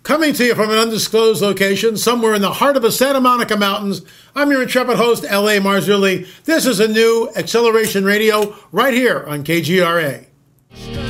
Coming to you from an undisclosed location somewhere in the heart of the Santa Monica Mountains, I'm your intrepid host, L.A. Marzulli. This is a new Acceleration Radio right here on KGRA.